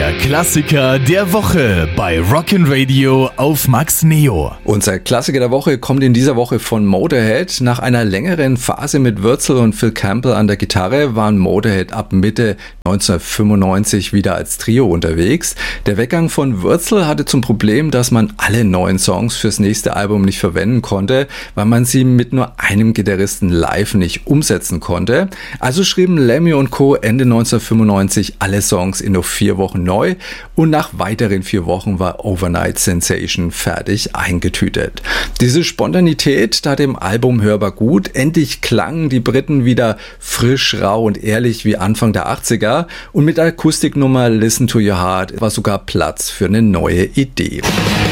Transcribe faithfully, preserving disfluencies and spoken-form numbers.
Der Klassiker der Woche bei Rockin' Radio auf Max Neo. Unser Klassiker der Woche kommt in dieser Woche von Motorhead. Nach einer längeren Phase mit Wurzel und Phil Campbell an der Gitarre waren Motorhead ab Mitte neunzehnhundertfünfundneunzig wieder als Trio unterwegs. Der Weggang von Wurzel hatte zum Problem, dass man alle neuen Songs fürs nächste Album nicht verwenden konnte, weil man sie mit nur einem Gitarristen live nicht umsetzen konnte. Also schrieben Lemmy und Co. Ende neunzehnhundertfünfundneunzig alle Songs in nur vier Wochen neu und nach weiteren vier Wochen war Overnight Sensation fertig eingetütet. Diese Spontanität tat dem Album hörbar gut. Endlich klangen die Briten wieder frisch, rau und ehrlich wie Anfang der achtziger und mit der Akustiknummer Listen to Your Heart war sogar Platz für eine neue Idee.